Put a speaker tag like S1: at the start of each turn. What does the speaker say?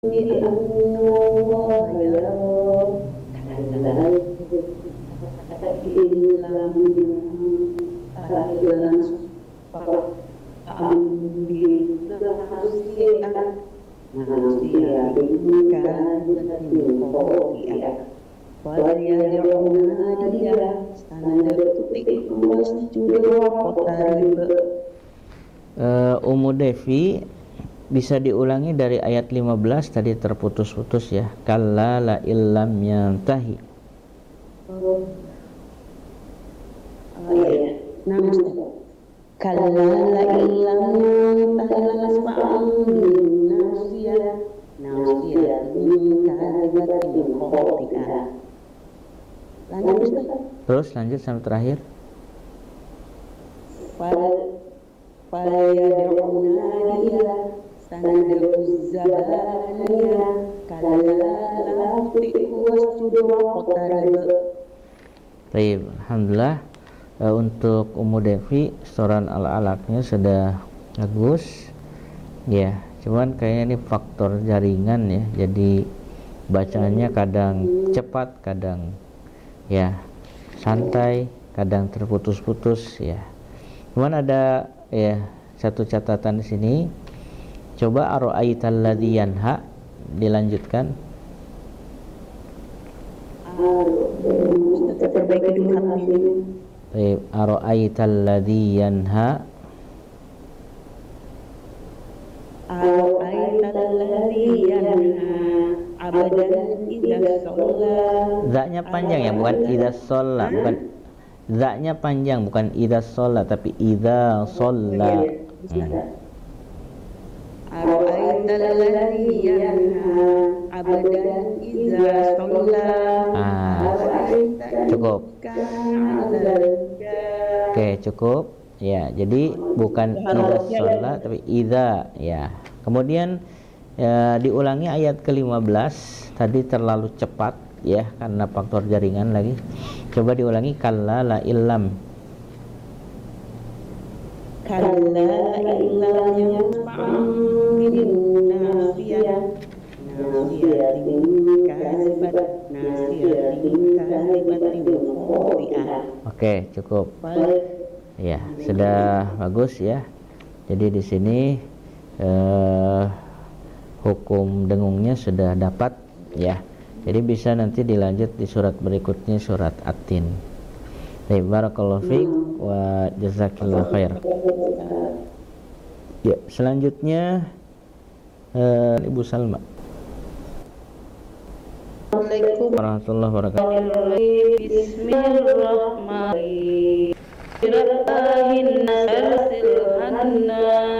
S1: بأن الله يرى كلا إلا من أهل manusia كانت خاطئة فليدعونا dia sanadtutik wasjud waqtarib.
S2: Ummu Devi bisa diulangi dari ayat 15 tadi terputus-putus ya. Kalla la illam yantahi.
S1: Kalla la illam yantahi lasma'an bin nasiyah kalimatin khati'ah.
S2: Terus lanjut sampai terakhir.
S1: Falyad'una dia sanaduz zabaniyah kalla la tuti'hu wasjud waqtarib.
S2: Baik, alhamdulillah. Untuk Ummu Devi setoran al-alaqnya sudah bagus ya, cuman kayaknya ini faktor jaringan ya, jadi bacanya kadang cepat, kadang ya santai, kadang terputus-putus ya. Cuman ada ya satu catatan di sini, coba ara'aital ladzi yanha dilanjutkan.
S1: Perbaiki dulu hatnya.
S2: Ara'aital ladzi yanha.
S1: Ara'aital ladzi yanha abadan idza shalla.
S2: Za-nya panjang ya, bukan idza shalla, bukan za-nya panjang, bukan idza shalla tapi idza shalla.
S1: Ara'aital ladzi yanha abadan idza shalla.
S2: Cukup. Oke, cukup. Ya, jadi bukan idza shalla tapi idza ya. Kemudian diulangi ayat ke-15, tadi terlalu cepat ya karena faktor jaringan lagi. Coba diulangi kalla la illam.
S1: Kalla la illam yasma'an bin nasiyah nasiyatin kazibatin khati'ah.
S2: Oke, cukup. Ya, sudah bagus ya. Jadi di sini hukum dengungnya sudah dapat ya. Jadi bisa nanti dilanjut di surat berikutnya, surat At-Tin. Baik, barakallahu fiik wa jazakillahu khair. Ya, selanjutnya Ibu Salma.
S1: Assalamualaikum
S2: warahmatullahi wabarakatuh.
S1: Bismillahirrahmanirrahim.